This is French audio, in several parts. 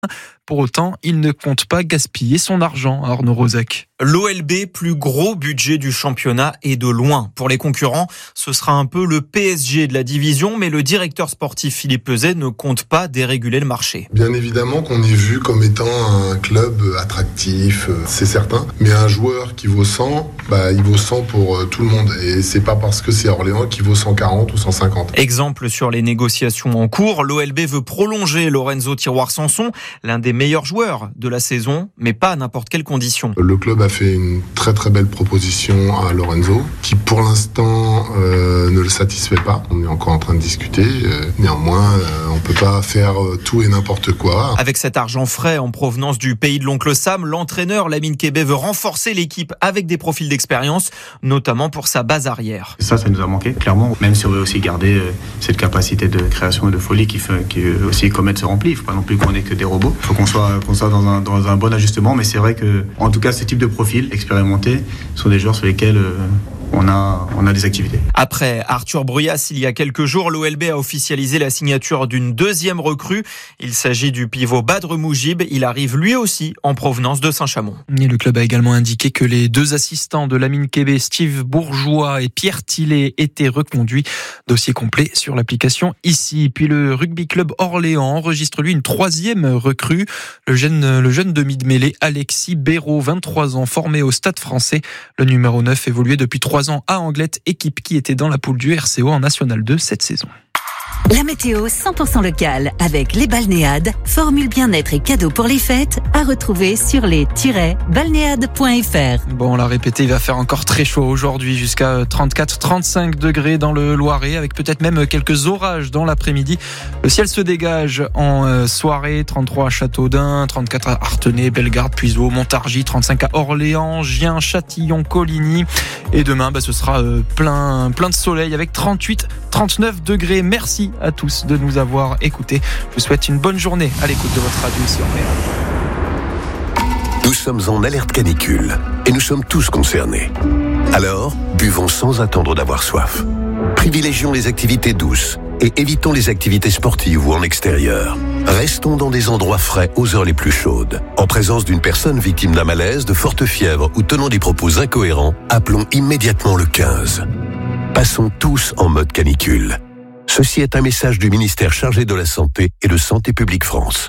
Pour autant, il ne compte pas gaspiller son argent, Arnaud Rozek. L'OLB, plus gros budget du championnat et de loin. Pour les concurrents, ce sera un peu le PSG de la division, mais le directeur sportif Philippe Peuzet ne compte pas déréguler le marché. Bien évidemment qu'on est vu comme étant un club attractif, c'est certain, mais un joueur qui vaut 100, il vaut 100 pour tout le monde, et c'est pas parce que c'est Orléans qu'il vaut 140 ou 150. Exemple sur les négociations en cours, l'OLB veut prolonger Lorenzo Tiroir-Sanson, l'un des meilleurs joueurs de la saison, mais pas à n'importe quelles conditions. Le club a fait une très très belle proposition à Lorenzo, qui pour l'instant ne le satisfait pas. On est encore en train de discuter. Néanmoins, on peut pas faire tout et n'importe quoi. Avec cet argent frais en provenance du pays de l'oncle Sam, l'entraîneur Lamine Kébé veut renforcer l'équipe avec des profils d'expérience, notamment pour sa base arrière. Ça nous a manqué, clairement. Même si on veut aussi garder cette capacité de création et de folie qui aussi Comet se remplit. Il ne faut pas non plus qu'on ait que des robots. Il faut qu'on soit dans un bon ajustement. Mais c'est vrai que, en tout cas, ce type de profils expérimentés sont des joueurs sur lesquels on a des activités. Après Arthur Bruyas, il y a quelques jours, l'OLB a officialisé la signature d'une deuxième recrue. Il s'agit du pivot Badr Moujib. Il arrive lui aussi en provenance de Saint-Chamond. Et le club a également indiqué que les deux assistants de Lamine Kébé, Steve Bourgeois et Pierre Tillet, étaient reconduits. Dossier complet sur l'application ici. Puis le rugby club Orléans enregistre lui une troisième recrue. Le jeune demi de mêlée Alexis Béraud, 23 ans, formé au Stade Français. Le numéro 9 évoluait depuis 3 ans à Anglette, équipe qui était dans la poule du RCO en National 2 cette saison. La météo 100% locale avec les Balnéades, formule bien-être et cadeaux pour les fêtes à retrouver sur les-balnéades.fr. Bon, on l'a répété, il va faire encore très chaud aujourd'hui, jusqu'à 34-35 degrés dans le Loiret, avec peut-être même quelques orages dans l'après-midi. Le ciel se dégage en soirée, 33 à Châteaudun, 34 à Artenay, Bellegarde, Puiseaux, Montargis, 35 à Orléans, Gien, Châtillon, Coligny. Et demain, ce sera plein de soleil avec 38-39 degrés. Merci à tous de nous avoir écoutés. Je vous souhaite une bonne journée à l'écoute de votre radio ici Orléans. Nous sommes en alerte canicule et nous sommes tous concernés. Alors, buvons sans attendre d'avoir soif. Privilégions les activités douces et évitons les activités sportives ou en extérieur. Restons dans des endroits frais aux heures les plus chaudes. En présence d'une personne victime d'un malaise, de forte fièvre ou tenant des propos incohérents, appelons immédiatement le 15. Passons tous en mode canicule. Ceci est un message du ministère chargé de la Santé et de Santé publique France.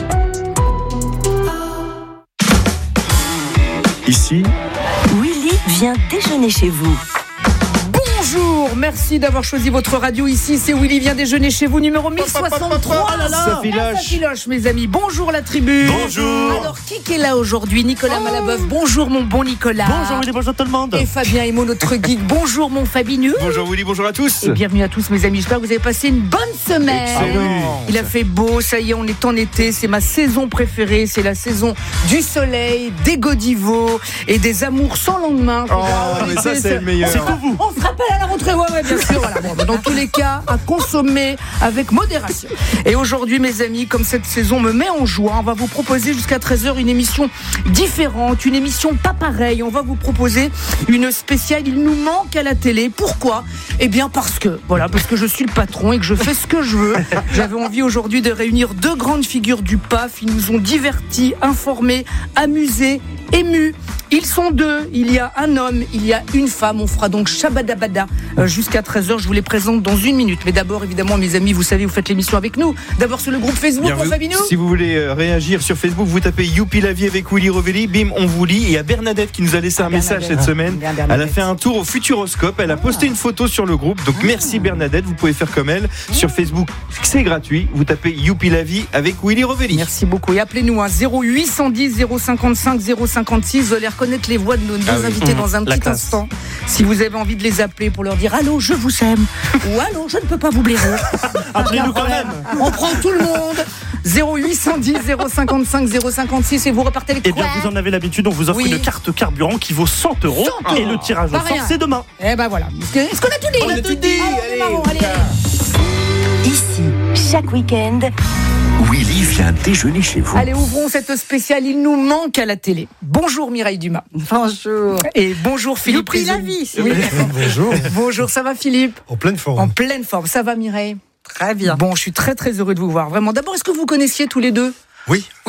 Ici, Willy vient déjeuner chez vous. Bonjour, merci d'avoir choisi votre radio ici. C'est Willy vient déjeuner chez vous, numéro 1063. Sophie Loche, mes amis. Bonjour la tribu. Bonjour. Alors, qui est là aujourd'hui? Nicolas Malabeuf. Bonjour mon bon Nicolas. Bonjour Willy, bonjour tout le monde. Et Fabien Emo, notre geek. Bonjour mon Fabineux. Bonjour Willy, bonjour à tous. Et bienvenue à tous mes amis. J'espère que vous avez passé une bonne semaine. Excellent. Il a fait beau, ça y est, on est en été. C'est ma saison préférée. C'est la saison du soleil, des godivaux et des amours sans lendemain. Mais ça c'est le meilleur. C'est pour vous. On se rappelle à la rentrée, ouais, bien sûr. Voilà. Bon, dans tous les cas, à consommer avec modération. Et aujourd'hui, mes amis, comme cette saison me met en joie, on va vous proposer jusqu'à 13h une émission différente, une émission pas pareille. On va vous proposer une spéciale. Il nous manque à la télé. Pourquoi ? Eh bien, parce que je suis le patron et que je fais ce que je veux. J'avais envie aujourd'hui de réunir deux grandes figures du PAF. Ils nous ont divertis, informés, amusés, émus. Ils sont deux, il y a un homme, il y a une femme. On fera donc Shabadabada jusqu'à 13h. Je vous les présente dans une minute. Mais d'abord, évidemment, mes amis, vous savez, vous faites l'émission avec nous. D'abord sur le groupe Facebook, mon Fabinou. Si vous voulez réagir sur Facebook, vous tapez Youpi la vie avec Willy Rovelli. Bim, on vous lit. Et il y a Bernadette qui nous a laissé un message cette semaine. Elle a fait un tour au Futuroscope. Elle a posté une photo sur le groupe. Donc merci Bernadette. Vous pouvez faire comme elle. Sur Facebook, c'est gratuit. Vous tapez Youpi la vie avec Willy Rovelli. Merci beaucoup. Et appelez-nous à 0810 055 056. Vous allez reconnaître les voix de nos invités dans un petit instant. Si vous avez envie de les appeler pour leur dire allô, je vous aime ou allô, je ne peux pas vous blairer. Appelez-nous quand même. On prend tout le monde. 0810 055 056 et vous repartez avec quoi? Eh bien, vous en avez l'habitude, on vous offre une carte carburant qui vaut 100 € et le tirage au sort, c'est demain. Eh ben voilà. Est-ce qu'on a tout dit? On a tout dit. Allez. Ici, chaque week-end, Willy vient déjeuner chez vous. Allez, ouvrons cette spéciale. Il nous manque à la télé. Bonjour Mireille Dumas. Bonjour. Et bonjour Philippe. Pris la vie. Oui. Bonjour. Bonjour, ça va Philippe? En pleine forme. En pleine forme. Ça va Mireille? Très bien. Bon, je suis très très heureux de vous voir. Vraiment. D'abord, est-ce que vous connaissiez tous les deux? Oui.